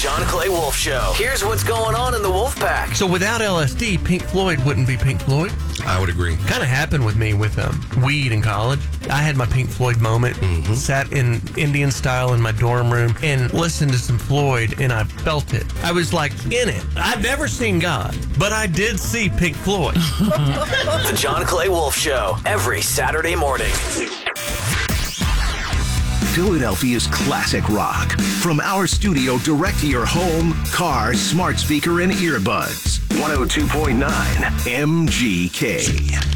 John Clay Wolf Show. Here's what's going on in the Wolf Pack. So without LSD, Pink Floyd wouldn't be Pink Floyd. I would agree. Kind of happened with me with weed in college. I had my Pink Floyd moment, sat in Indian style in my dorm room and listened to some Floyd, and I felt it. I was like in it. I've never seen God, but I did see Pink Floyd. The John Clay Wolf Show, every Saturday morning. Philadelphia's classic rock. From our studio direct to your home, car, smart speaker, and earbuds. 102.9 MGK.